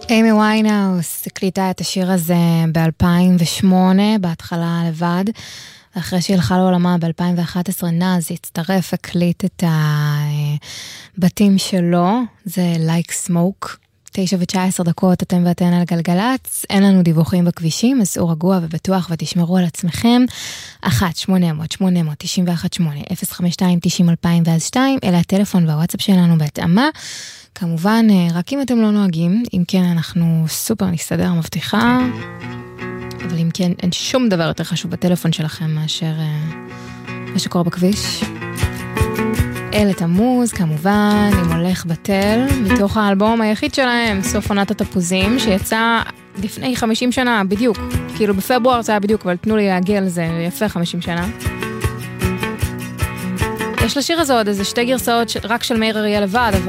אימי ויינהאוס הקליטה את השיר הזה ב-2008, בהתחלה לבד, אחרי שהלכה לעולמה ב-2011 נאז הצטרף, הקליט את הבתים שלו, זה Like Smoke. 9:19, אתם ואתן על גלגלץ, אין לנו דיווחים בכבישים, אז סעו רגוע ובטוח ותשמרו על עצמכם. 1-800-891-8 052-90-2002, אלה הטלפון והוואטסאפ שלנו בהתאמה. כמובן, רק אם אתם לא נוהגים, אם כן אנחנו סופר נסתדר, מבטיחה, אבל אם כן אין שום דבר יותר חשוב בטלפון שלכם מאשר מה שקורה בכביש. אלה תמוז, כמובן, אם הולך בטל, מתוך האלבום היחיד שלהם, סוף עונת התפוזים, שיצא לפני 50 שנה, בדיוק. כאילו בפברואר זה היה בדיוק, אבל תנו לי להגיע לזה, יפה 50 שנה. יש לשיר הזה עוד איזה 2 גרסאות רק של מאיר אריאל לבד, אבל